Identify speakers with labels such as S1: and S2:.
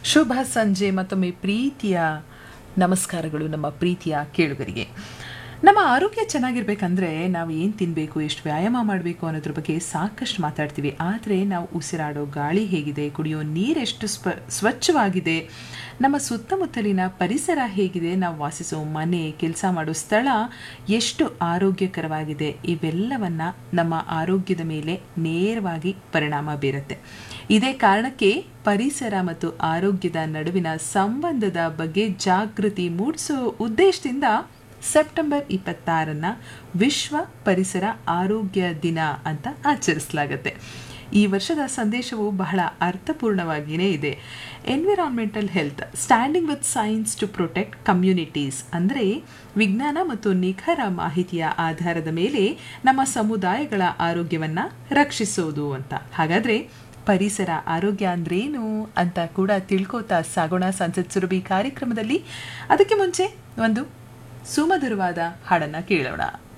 S1: ಶುಭ ಸಂಜೆ ಮತ್ತೊಮ್ಮೆ ಪ್ರೀತಿಯ ನಮಸ್ಕಾರಗಳು ನಮ್ಮ ಪ್ರೀತಿಯ ಕೇಳುಗರಿಗೆ. ನಮ್ಮ ಆರೋಗ್ಯ ಚೆನ್ನಾಗಿರ್ಬೇಕಂದ್ರೆ ನಾವು ಏನು ತಿನ್ನಬೇಕು, ಎಷ್ಟು ವ್ಯಾಯಾಮ ಮಾಡಬೇಕು ಅನ್ನೋದ್ರ ಬಗ್ಗೆ ಸಾಕಷ್ಟು ಮಾತಾಡ್ತೀವಿ. ಆದರೆ ನಾವು ಉಸಿರಾಡೋ ಗಾಳಿ ಹೇಗಿದೆ, ಕುಡಿಯೋ ನೀರೆಷ್ಟು ಸ್ವಚ್ಛವಾಗಿದೆ, ನಮ್ಮ ಸುತ್ತಮುತ್ತಲಿನ ಪರಿಸರ ಹೇಗಿದೆ, ನಾವು ವಾಸಿಸೋ ಮನೆ, ಕೆಲಸ ಮಾಡೋ ಸ್ಥಳ ಎಷ್ಟು ಆರೋಗ್ಯಕರವಾಗಿದೆ, ಇವೆಲ್ಲವನ್ನು ನಮ್ಮ ಆರೋಗ್ಯದ ಮೇಲೆ ನೇರವಾಗಿ ಪರಿಣಾಮ ಬೀರುತ್ತೆ. ಇದೇ ಕಾರಣಕ್ಕೆ ಪರಿಸರ ಮತ್ತು ಆರೋಗ್ಯದ ನಡುವಿನ ಸಂಬಂಧದ ಬಗ್ಗೆ ಜಾಗೃತಿ ಮೂಡಿಸೋ ಉದ್ದೇಶದಿಂದ ಸೆಪ್ಟೆಂಬರ್ 26 ವಿಶ್ವ ಪರಿಸರ ಆರೋಗ್ಯ ದಿನ ಅಂತ ಆಚರಿಸಲಾಗುತ್ತೆ. ಈ ವರ್ಷದ ಸಂದೇಶವು ಬಹಳ ಅರ್ಥಪೂರ್ಣವಾಗಿಯೇ ಇದೆ. Environmental health standing with science to protect communities ಅಂದರೆ ವಿಜ್ಞಾನ ಮತ್ತು ನಿಖರ ಮಾಹಿತಿಯ ಆಧಾರದ ಮೇಲೆ ನಮ್ಮ ಸಮುದಾಯಗಳ ಆರೋಗ್ಯವನ್ನು ರಕ್ಷಿಸೋದು ಅಂತ. ಹಾಗಾದರೆ ಪರಿಸರ ಆರೋಗ್ಯ ಅಂದ್ರೇನು ಅಂತ ಕೂಡ ತಿಳ್ಕೋತಾ ಸಾಗೋಣ ಸಂಸತ್ ಸುರಭಿ ಕಾರ್ಯಕ್ರಮದಲ್ಲಿ. ಅದಕ್ಕೆ ಮುಂಚೆ ಒಂದು ಸುಮಧುರವಾದ ಹಾಡನ್ನು ಕೇಳೋಣ.